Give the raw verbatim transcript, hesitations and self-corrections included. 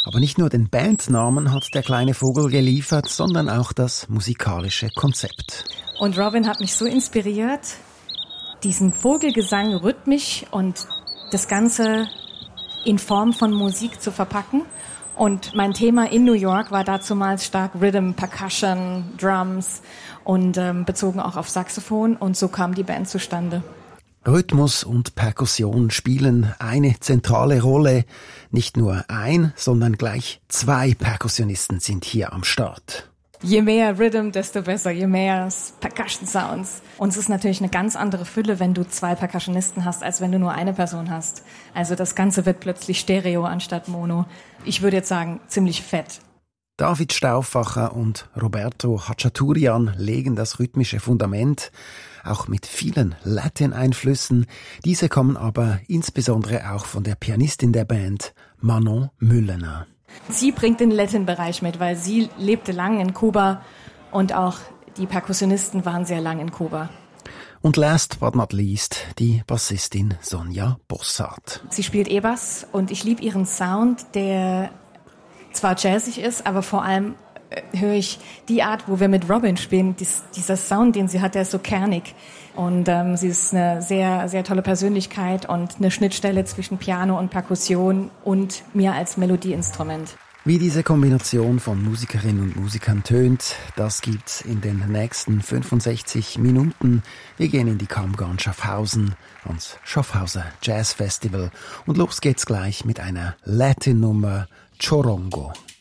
Aber nicht nur den Bandnamen hat der kleine Vogel geliefert, sondern auch das musikalische Konzept. Und Robin hat mich so inspiriert, diesen Vogelgesang rhythmisch und das Ganze in Form von Musik zu verpacken. Und mein Thema in New York war dazumals stark Rhythm, Percussion, Drums und ähm, bezogen auch auf Saxophon. Und so kam die Band zustande. Rhythmus und Perkussion spielen eine zentrale Rolle. Nicht nur ein, sondern gleich zwei Perkussionisten sind hier am Start. Je mehr Rhythm, desto besser, je mehr Percussion Sounds. Und es ist natürlich eine ganz andere Fülle, wenn du zwei Percussionisten hast, als wenn du nur eine Person hast. Also das Ganze wird plötzlich Stereo anstatt Mono. Ich würde jetzt sagen, ziemlich fett. David Stauffacher und Roberto Hachaturian legen das rhythmische Fundament, auch mit vielen Latin-Einflüssen. Diese kommen aber insbesondere auch von der Pianistin der Band, Manon Müllener. Sie bringt den Latin-Bereich mit, weil sie lebte lang in Kuba und auch die Perkussionisten waren sehr lang in Kuba. Und last but not least die Bassistin Sonja Bossart. Sie spielt E-Bass und ich liebe ihren Sound, der zwar jazzig ist, aber vor allem höre ich die Art, wo wir mit Robin spielen, dies, dieser Sound, den sie hat, der ist so kernig. Und ähm, sie ist eine sehr, sehr tolle Persönlichkeit und eine Schnittstelle zwischen Piano und Perkussion und mir als Melodieinstrument. Wie diese Kombination von Musikerinnen und Musikern tönt, das gibt's in den nächsten fünfundsechzig Minuten. Wir gehen in die Kammgarn Schaffhausen, ans Schaffhauser Jazz Festival und los geht's gleich mit einer Latin-Nummer Chorongo.